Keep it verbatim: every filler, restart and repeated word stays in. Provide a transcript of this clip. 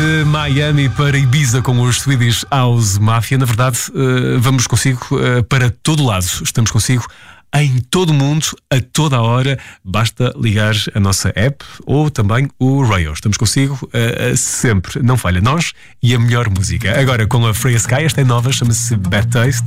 de Miami para Ibiza com os Swedish House Mafia. Na verdade, vamos consigo para todo lado. Estamos consigo em todo o mundo, a toda a hora. Basta ligar a nossa app ou também o Rayo. Estamos consigo uh, sempre. Não falha. Nós e a melhor música. Agora com a Freya Sky, esta é nova, chama-se Bad Taste.